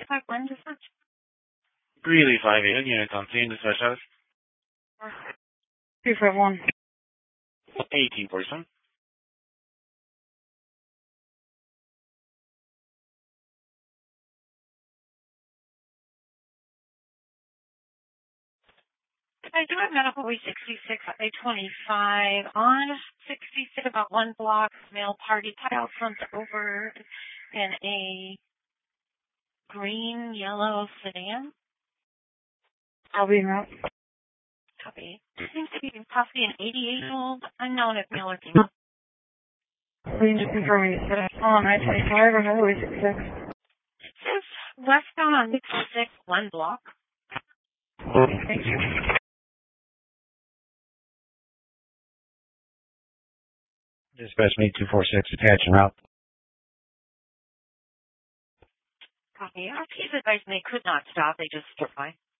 251 dispatch. Greeley 58, unit on scene, dispatch house. 251. 1847. I do have medical way 66, I-25. On 66, about 1 block, male party cut out front over in a green, yellow sedan. I'll be out. Copy. Seems to be possibly an 88-year-old, unknown if male or female. Please just confirm you said on I-25 or Highway 66. It says westbound on 66, 1 block. Thank you. Dispatch me 246, attach and route. Copy. RPs advised they could not stop, they just stood by.